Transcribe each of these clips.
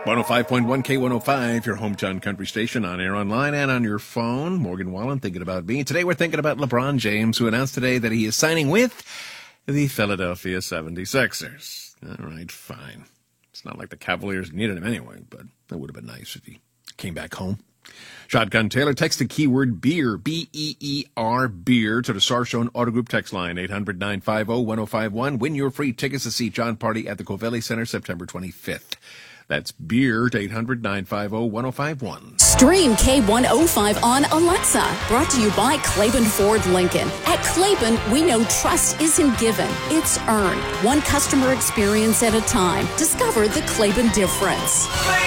105.1 K105, your hometown country station, on air, online, and on your phone. Morgan Wallen thinking about me. Today we're thinking about LeBron James, who announced today that he is signing with the Philadelphia 76ers. All right, fine. It's not like the Cavaliers needed him anyway, but that would have been nice if he came back home. Shotgun Taylor, text the keyword beer, B-E-E-R, beer, to the Sarshone Auto Group text line, 800-950-1051. Win your free tickets to see John Party at the Covelli Center September 25th. That's beer to 800-950-1051. Stream K105 on Alexa. Brought to you by Claiborne Ford Lincoln. At Claiborne, we know trust isn't given, it's earned. One customer experience at a time. Discover the Claiborne difference.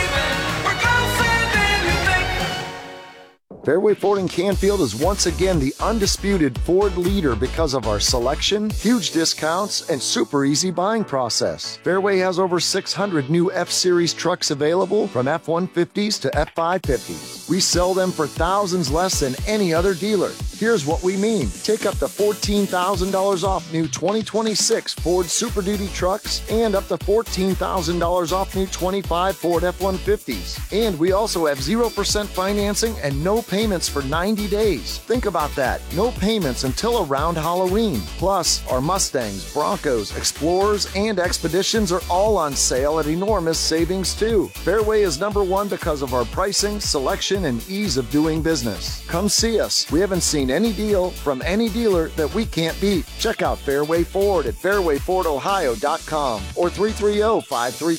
Fairway Ford in Canfield is once again the undisputed Ford leader because of our selection, huge discounts, and super easy buying process. Fairway has over 600 new F-Series trucks available, from F-150s to F-550s. We sell them for thousands less than any other dealer. Here's what we mean. Take up to $14,000 off new 2026 Ford Super Duty trucks and up to $14,000 off new 25 Ford F-150s. And we also have 0% financing and no payments for 90 days. Think about that. No payments until around Halloween. Plus, our Mustangs, Broncos, Explorers, and Expeditions are all on sale at enormous savings too. Fairway is #1 because of our pricing, selection, and ease of doing business. Come see us. We haven't seen any deal from any dealer that we can't beat. Check out Fairway Ford at fairwayfordohio.com or 330-533